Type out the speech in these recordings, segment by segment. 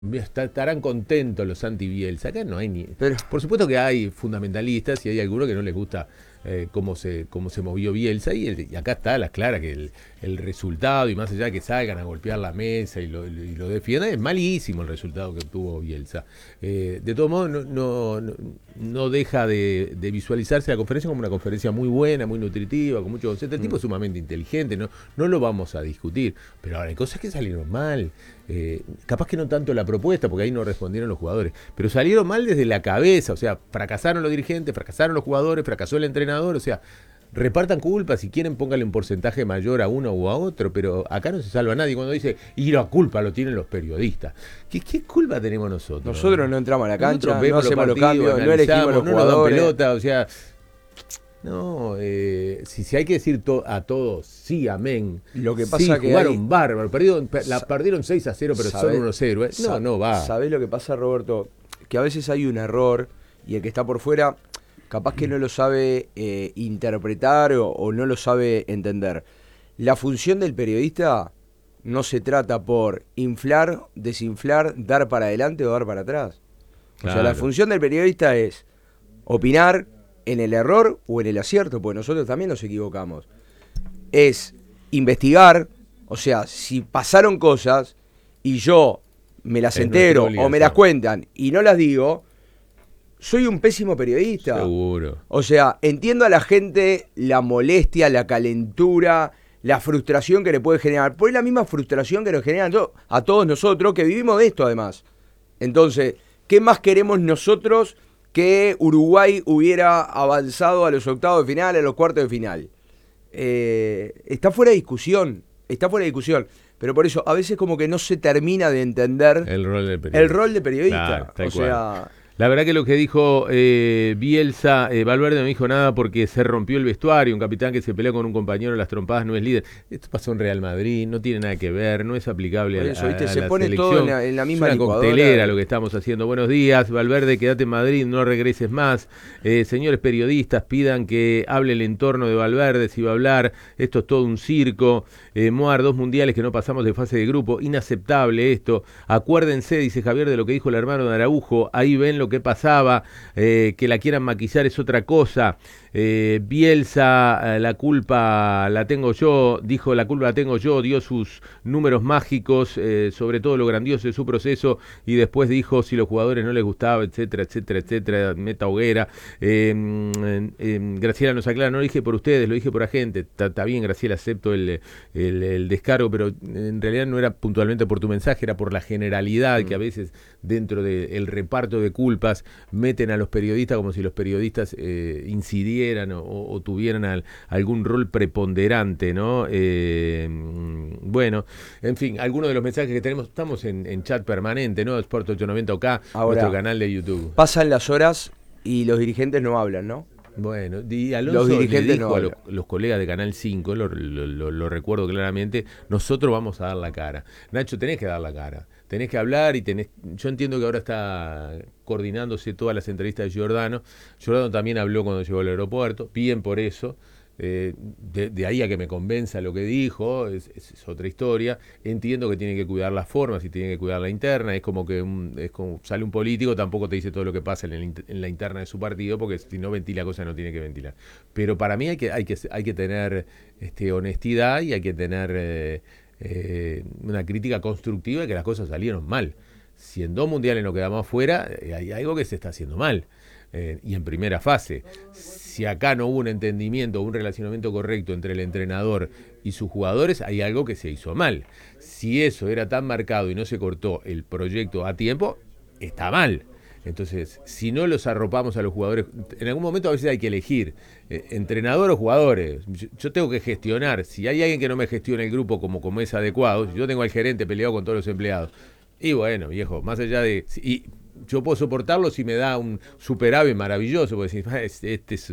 estarán contentos los anti-Bielsa. Acá no hay ni. Pero, Por supuesto que hay fundamentalistas y hay algunos que no les gusta cómo se movió Bielsa. Y acá está a las claras que el resultado, y más allá de que salgan a golpear la mesa y lo defiendan, es malísimo el resultado que obtuvo Bielsa. De todos modos, no deja de visualizarse la conferencia como una conferencia muy buena, muy nutritiva, con mucho concepto. El tipo es sumamente inteligente, no lo vamos a discutir. Pero ahora hay cosas que salieron mal. Capaz que no tanto la propuesta, porque ahí no respondieron los jugadores, pero salieron mal desde la cabeza, o sea, fracasaron los dirigentes, fracasaron los jugadores, fracasó el entrenador, o sea, repartan culpas, si quieren pónganle un porcentaje mayor a uno o a otro, pero acá no se salva nadie. Cuando dice, y la culpa lo tienen los periodistas, ¿qué culpa tenemos nosotros? nosotros no entramos a la cancha, Nosotros no vemos hacemos los cambios, no analizamos, elegimos los no nos dan jugadores. pelota, o sea, no, si hay que decir a todos, sí, amén. Lo que Sí, pasa que jugaron bárbaro, perdieron 6-0, pero son unos héroes. No va. ¿Sabés lo que pasa, Roberto? Que a veces hay un error y el que está por fuera capaz que no lo sabe interpretar o no lo sabe entender. La función del periodista no se trata por inflar, desinflar, dar para adelante o dar para atrás. O sea, la Claro. función del periodista es opinar en el error o en el acierto, porque nosotros también nos equivocamos. Es investigar, o sea, si pasaron cosas y yo me las Es entero nuestra o me las obligación. cuentan y no las digo, soy un pésimo periodista. Seguro. O sea, entiendo a la gente la molestia, la calentura, la frustración que le puede generar. Pues es la misma frustración que nos generan a todos nosotros que vivimos de esto además. Entonces, ¿qué más queremos nosotros que Uruguay hubiera avanzado a los octavos de final, a los cuartos de final? Está fuera de discusión, está fuera de discusión. Pero por eso, a veces como que no se termina de entender El rol del periodista. el rol de periodista. Claro, tal O sea, La verdad que lo que dijo Bielsa, Valverde no dijo nada porque se rompió el vestuario. Un capitán que se peleó con un compañero en las trompadas no es líder. Esto pasó en Real Madrid, no tiene nada que ver, no es aplicable por a, eso, ¿viste? a Se la pone selección. todo en la misma Es una licuadora. coctelera lo que estamos haciendo. Buenos días, Valverde, quédate en Madrid, no regreses más. Señores periodistas, pidan que hable el entorno de Valverde, si va a hablar. Esto es todo un circo. Moar, 2 mundiales que no pasamos de fase de grupo. Inaceptable esto. Acuérdense, dice Javier, de lo que dijo el hermano de Araujo. Ahí ven lo que pasaba. Que la quieran maquillar es otra cosa. Bielsa, la culpa la tengo yo, dijo la culpa la tengo yo, dio sus números mágicos sobre todo lo grandioso de su proceso y después dijo si los jugadores no les gustaba, etcétera, etcétera, etcétera, meta hoguera. Graciela nos aclara, no lo dije por ustedes, lo dije por agente. Está bien, Graciela, acepto el descargo, pero en realidad no era puntualmente por tu mensaje, era por la generalidad que a veces dentro del reparto de culpas meten a los periodistas como si los periodistas incidieran o tuvieran algún rol preponderante, ¿no? Bueno, en fin, algunos de los mensajes que tenemos, estamos en chat permanente, ¿no? Sport 890 OK, Ahora, nuestro canal de YouTube. pasan las horas y los dirigentes no hablan, ¿no? Bueno, y Alonso Los dirigentes le dijo no a hablan. los colegas de Canal 5, lo recuerdo claramente, nosotros vamos a dar la cara. Nacho, tenés que dar la cara, tenés que hablar y yo entiendo que ahora está coordinándose todas las entrevistas de Giordano. Giordano también habló cuando llegó al aeropuerto, bien por eso. De ahí a que me convenza lo que dijo, es otra historia. Entiendo que tiene que cuidar las formas y tiene que cuidar la interna. Es como que es como sale un político, tampoco te dice todo lo que pasa en la interna de su partido, porque si no ventila cosas no tiene que ventilar. Pero para mí hay que tener honestidad y hay que tener una crítica constructiva de que las cosas salieron mal. Si en 2 mundiales nos quedamos afuera, hay algo que se está haciendo mal. Y en primera fase, si acá no hubo un entendimiento, un relacionamiento correcto entre el entrenador y sus jugadores, hay algo que se hizo mal. Si eso era tan marcado y no se cortó el proyecto a tiempo, está mal. Entonces, si no los arropamos a los jugadores, en algún momento a veces hay que elegir entrenador o jugadores. Yo tengo que gestionar. Si hay alguien que no me gestiona el grupo como es adecuado, si yo tengo al gerente peleado con todos los empleados, y bueno, viejo, más allá de... yo puedo soportarlo si me da un superávit maravilloso, porque decís,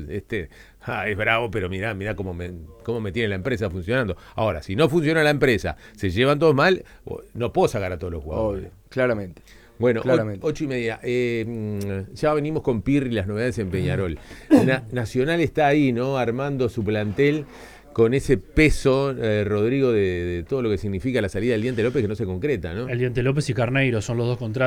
es bravo, pero mirá cómo me tiene la empresa funcionando. Ahora, si no funciona la empresa, se llevan todos mal, no puedo sacar a todos los jugadores. Obvio, claramente. Bueno, Claramente. 8:30. Ya venimos con Pirri, las novedades en Peñarol. Nacional está ahí, ¿no? Armando su plantel, con ese peso, Rodrigo, de todo lo que significa la salida del Diente López que no se concreta, ¿no? El Diente López y Carneiro son los dos contratos